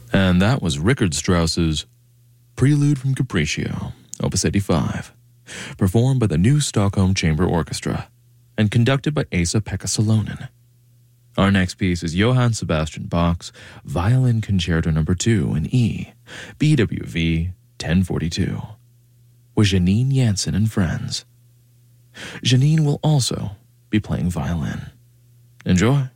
And that was Richard Strauss's Prelude from Capriccio, Opus 85, performed by the New Stockholm Chamber Orchestra and conducted by Esa-Pekka Salonen. Our next piece is Johann Sebastian Bach's Violin Concerto No. 2 in E, BWV 1042, with Janine Jansen and friends. Janine will also be playing violin. Enjoy.